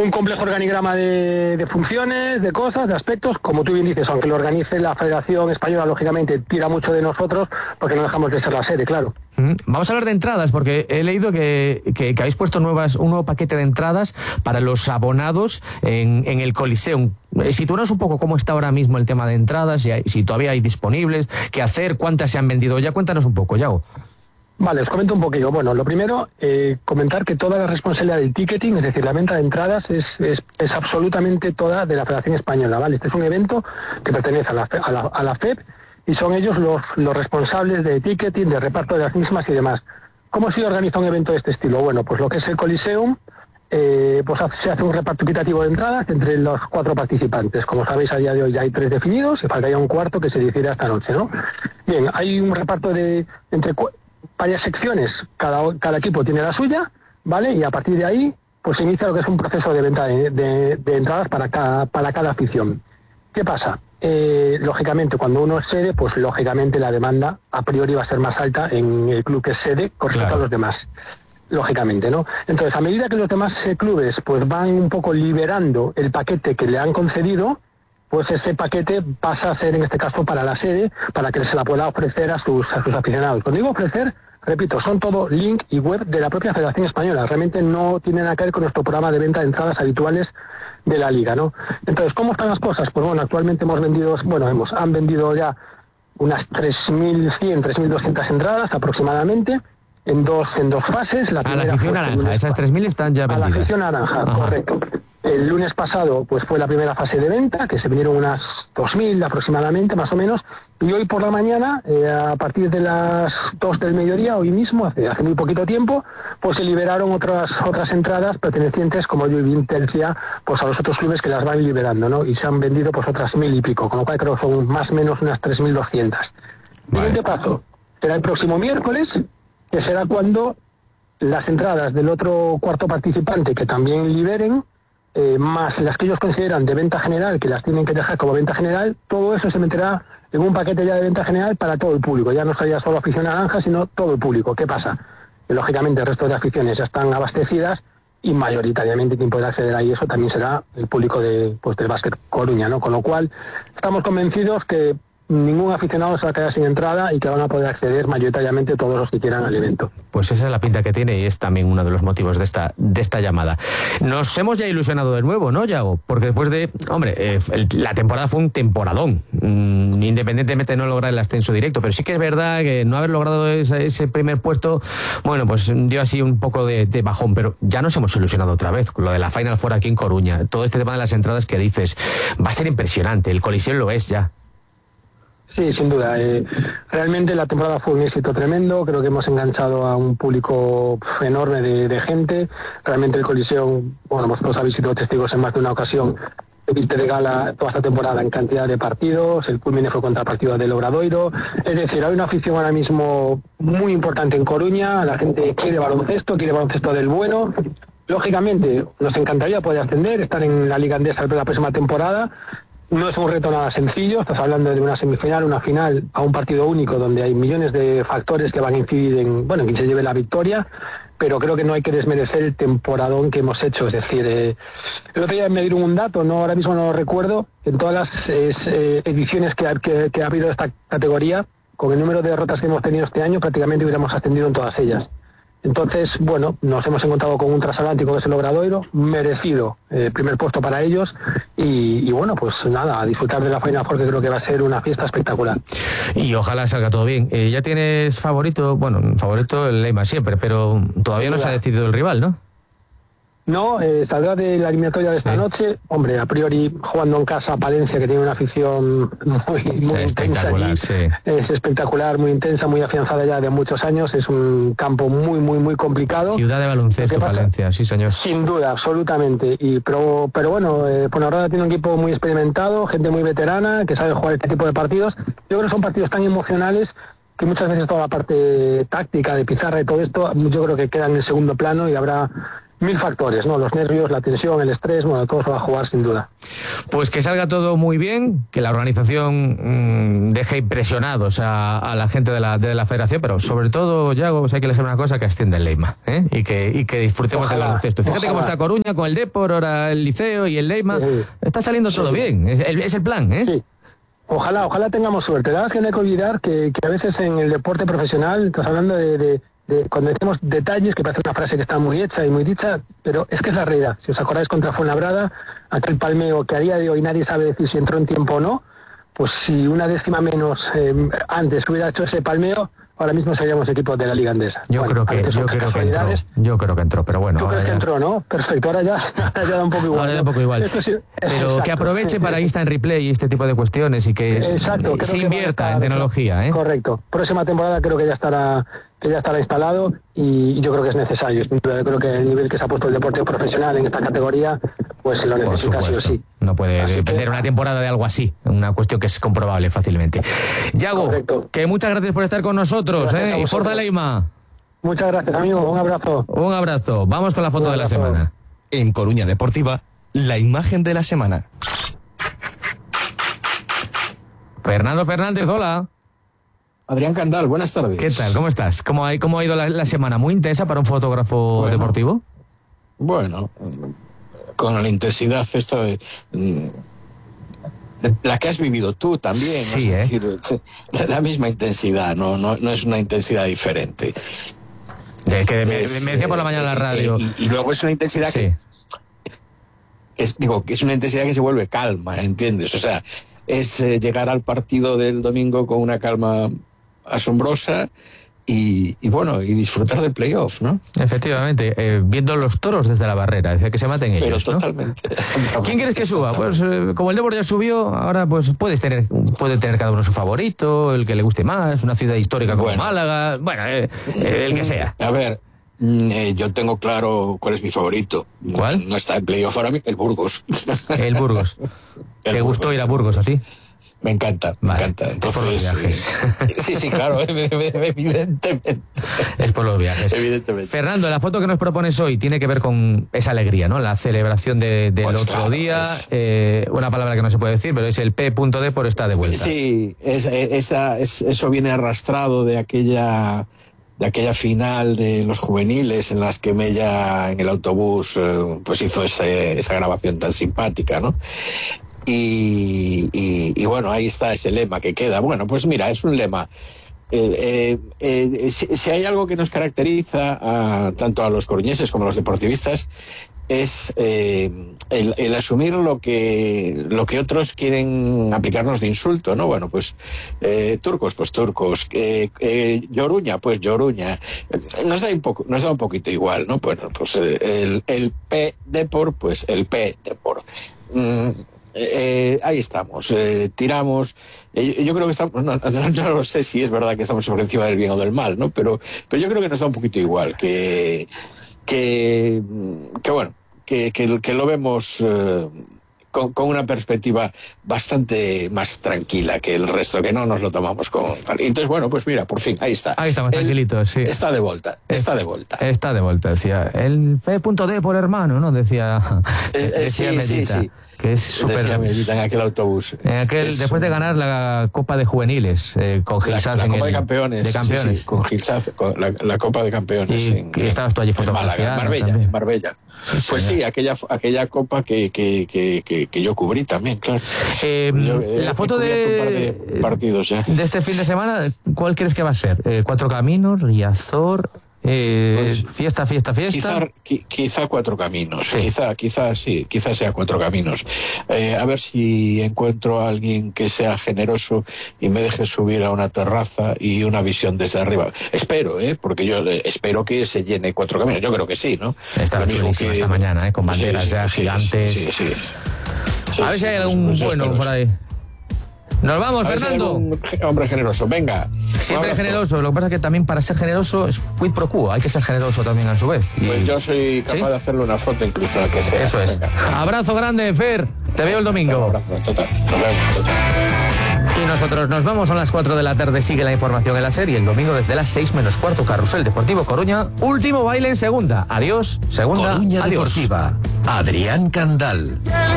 un complejo organigrama de funciones, de cosas, de aspectos, como tú bien dices, aunque lo organice la Federación Española, lógicamente tira mucho de nosotros, porque no dejamos de ser la sede, claro. Vamos a hablar de entradas, porque he leído que habéis puesto un nuevo paquete de entradas para los abonados en el Coliseum. Sitúanos un poco cómo está ahora mismo el tema de entradas, si todavía hay disponibles, qué hacer, cuántas se han vendido ya. Cuéntanos un poco, Yago. Vale, os comento un poquillo. Bueno, lo primero, comentar que toda la responsabilidad del ticketing, es decir, la venta de entradas, es absolutamente toda de la Federación Española, ¿vale? Este es un evento que pertenece a la FEP y son ellos los responsables de ticketing, de reparto de las mismas y demás. ¿Cómo se organiza un evento de este estilo? Bueno, pues lo que es el Coliseum, pues se hace un reparto equitativo de entradas entre los 4 participantes. Como sabéis, a día de hoy ya hay 3 definidos, y faltaría un cuarto que se decidirá esta noche, ¿no? Bien, hay un reparto entre varias secciones, cada equipo tiene la suya, ¿vale? Y a partir de ahí, pues se inicia lo que es un proceso de venta de entradas para cada afición. ¿Qué pasa? Lógicamente, cuando uno es sede, pues lógicamente la demanda a priori va a ser más alta en el club que es sede con respecto a los demás. Lógicamente, ¿no? Entonces, a medida que los demás clubes pues van un poco liberando el paquete que le han concedido, pues ese paquete pasa a ser, en este caso, para la sede, para que se la pueda ofrecer a sus aficionados. Cuando digo ofrecer, repito, son todo link y web de la propia Federación Española. Realmente no tiene nada que ver con nuestro programa de venta de entradas habituales de la Liga, ¿no? Entonces, ¿cómo están las cosas? Pues bueno, actualmente han vendido ya unas 3.100, 3.200 entradas aproximadamente, en dos fases. La afición naranja, esas 3.000 están ya vendidas. A la afición naranja, ajá, correcto. El lunes pasado pues fue la primera fase de venta, que se vendieron unas 2.000 aproximadamente, más o menos, y hoy por la mañana, a partir de las 2 del mediodía, hoy mismo, hace muy poquito tiempo, pues se liberaron otras entradas pertenecientes, como yo bien te decía, pues a los otros clubes que las van liberando, ¿no? Y se han vendido pues otras 1.000 y pico, con lo cual creo que son más o menos unas 3.200. Siguiente paso, será el próximo miércoles, que será cuando las entradas del otro cuarto participante que también liberen, más las que ellos consideran de venta general, que las tienen que dejar como venta general, todo eso se meterá en un paquete ya de venta general para todo el público. Ya no sería solo afición naranja, sino todo el público. ¿Qué pasa? Que, lógicamente, el resto de aficiones ya están abastecidas y mayoritariamente quien puede acceder ahí eso también será el público del Básquet Coruña, ¿no? Con lo cual, estamos convencidos que ningún aficionado se va a quedar sin entrada y que van a poder acceder mayoritariamente todos los que quieran al evento. Pues esa es la pinta que tiene y es también uno de los motivos de esta llamada. Nos hemos ya ilusionado de nuevo, ¿no, Yago? Porque después de... la temporada fue un temporadón. Independientemente de no lograr el ascenso directo, pero sí que es verdad que no haber logrado ese primer puesto, bueno, pues dio así un poco de bajón, pero ya nos hemos ilusionado otra vez con lo de la Final Four aquí en Coruña. Todo este tema de las entradas que dices, va a ser impresionante. El Coliseo lo es ya. Sí, sin duda. Realmente la temporada fue un éxito tremendo. Creo que hemos enganchado a un público enorme de gente. Realmente el Coliseo, bueno, vosotros habéis sido testigos en más de una ocasión, te regala toda esta temporada en cantidad de partidos. El culmine fue contra el partido del Obradoiro. Es decir, hay una afición ahora mismo muy importante en Coruña. La gente quiere baloncesto del bueno. Lógicamente, nos encantaría poder ascender, estar en la Liga Andesa la próxima temporada. No es un reto nada sencillo, estás hablando de una semifinal, una final a un partido único donde hay millones de factores que van a incidir en quien se lleve la victoria, pero creo que no hay que desmerecer el temporadón que hemos hecho. Es decir, el otro día me dieron un dato, ahora mismo no lo recuerdo, en todas las ediciones que ha habido de esta categoría, con el número de derrotas que hemos tenido este año, prácticamente hubiéramos ascendido en todas ellas. Entonces, bueno, nos hemos encontrado con un transatlántico que es el Obradoiro, merecido primer puesto para ellos y bueno, pues nada, a disfrutar de la Final Four, que creo que va a ser una fiesta espectacular. Y ojalá salga todo bien. ¿Ya tienes favorito? Bueno, favorito el Leyma siempre, pero todavía no se ha decidido el rival, ¿no? No, saldrá de la eliminatoria de esta noche. Hombre, a priori, jugando en casa, Palencia, que tiene una afición muy intensa allí, sí. Es espectacular, muy intensa, muy afianzada ya de muchos años. Es un campo muy complicado. Ciudad de baloncesto, Palencia, sí señor. Sin duda, absolutamente. Pero bueno, Fuenlabrada tiene un equipo muy experimentado, gente muy veterana, que sabe jugar este tipo de partidos. Yo creo que son partidos tan emocionales que muchas veces toda la parte táctica de pizarra y todo esto, yo creo que queda en el segundo plano y habrá 1000 factores, ¿no? Los nervios, la tensión, el estrés, bueno, todo se va a jugar sin duda. Pues que salga todo muy bien, que la organización deje impresionados a la gente de la federación, pero sobre todo, Yago, hay que elegir una cosa, que ascienda el Leima, y que disfrutemos del baloncesto. Fíjate cómo está Coruña con el Depor, ahora el Liceo y el Leima. Está saliendo todo bien, es el plan, ¿eh? Sí. Ojalá tengamos suerte. La verdad es que no hay que olvidar que a veces en el deporte profesional, estás hablando de cuando decimos detalles, que parece una frase que está muy hecha y muy dicha, pero es que es la realidad. Si os acordáis contra Fuenlabrada, aquel palmeo que a día de hoy nadie sabe decir si entró en tiempo o no, pues si una décima menos antes hubiera hecho ese palmeo, ahora mismo seríamos equipos de la Liga Andesa. Yo creo que entró, pero bueno. ¿Tú crees que entró, no? Perfecto, ahora ya da un poco igual. Ahora da un poco igual. Pero que aproveche para Instant Replay y este tipo de cuestiones y que se invierta en tecnología, ¿eh? Correcto. Próxima temporada creo que ya estará instalado y yo creo que es necesario. Yo creo que el nivel que se ha puesto el deporte profesional en esta categoría, pues lo necesita sí o sí. No puede depender una temporada de algo así, una cuestión que es comprobable fácilmente. Yago, que muchas gracias por estar con nosotros, y Forza Leima. Muchas gracias, amigo, un abrazo. Un abrazo, vamos con la foto de la semana. En Coruña Deportiva, la imagen de la semana. Fernando Fernández, hola. Adrián Candal, buenas tardes. ¿Qué tal? ¿Cómo estás? ¿Cómo ha ido la semana? ¿Muy intensa para un fotógrafo deportivo? Bueno, con la intensidad esta de la que has vivido tú también. Sí, es decir, la misma intensidad, no es una intensidad diferente. Es que me decía por la mañana en la radio. Y luego es una intensidad que es una intensidad que se vuelve calma, ¿entiendes? O sea, es llegar al partido del domingo con una calma asombrosa y disfrutar del playoff, ¿no? Efectivamente, viendo los toros desde la barrera, es decir, que se maten ellos, pero totalmente. ¿Quién quieres que suba? Pues como el Depor ya subió, ahora pues puede tener cada uno su favorito, el que le guste más, una ciudad histórica como Málaga, el que sea. A ver, yo tengo claro cuál es mi favorito. ¿Cuál? No está en playoff ahora mismo, el Burgos. El Burgos. ¿Te gustó ir a Burgos a ti? Me encanta, me encanta. Entonces, por los viajes. Sí, claro, evidentemente. Es por los viajes. Evidentemente. Fernando, la foto que nos propones hoy tiene que ver con esa alegría, ¿no? La celebración del otro día. Una palabra que no se puede decir, pero es el P.Depor está de vuelta. Sí, eso viene arrastrado de aquella final de los juveniles en las que Mella en el autobús pues hizo esa grabación tan simpática, ¿no? Y bueno, ahí está ese lema que queda. Bueno, pues mira, es un lema. Si hay algo que nos caracteriza tanto a los coruñeses como a los deportivistas es el asumir lo que otros quieren aplicarnos de insulto, ¿no? Bueno, pues turcos, pues turcos, Lloruña, pues Lloruña. Nos da un poquito igual, ¿no? Bueno, pues el P-Depor, pues el P-Depor. Ahí estamos, tiramos. Yo creo que estamos, no lo sé si es verdad que estamos por encima del bien o del mal, ¿no? Pero yo creo que nos da un poquito igual, que lo vemos con una perspectiva bastante más tranquila que el resto, que no nos lo tomamos con tal. Entonces, bueno, pues mira, por fin, ahí está. Ahí estamos, tranquilitos, sí. Está de vuelta. Está de vuelta, decía. El P.Depor, hermano, ¿no? Decía Mellita. Sí. Que es súper... en aquel autobús. Después de ganar la Copa de Juveniles con Gilsaz. La Copa de Campeones. Sí, con Gilsaz, con la Copa de Campeones. Y estabas tú allí fotografiando. Marbella. Pues sí, aquella Copa que yo cubrí también, claro. La foto de un par de partidos ya. De este fin de semana, ¿cuál crees que va a ser? Cuatro Caminos, Riazor... fiesta. Quizá Cuatro Caminos. Sí. Quizá sea Cuatro Caminos. A ver si encuentro a alguien que sea generoso y me deje subir a una terraza y una visión desde arriba. Espero, porque yo espero que se llene Cuatro Caminos. Yo creo que sí, ¿no? Estaba chulísima esta mañana, con banderas gigantes. Sí. A ver si hay algún por ahí. Nos vamos, Fernando. Un hombre generoso, venga. Siempre generoso. Lo que pasa es que también para ser generoso es quid pro quo. Hay que ser generoso también a su vez. Pues yo soy capaz de hacerle una foto incluso a que sea. Eso es. Venga. Abrazo grande, Fer. Te veo el domingo. Un abrazo, total. Nos vemos, total. Y nosotros nos vamos a las 4 de la tarde. Sigue la información en la serie. El domingo desde las 6 menos cuarto, Carrusel Deportivo Coruña. Último baile en segunda. Adiós, segunda. Coruña adiós. Deportiva. Adrián Candal.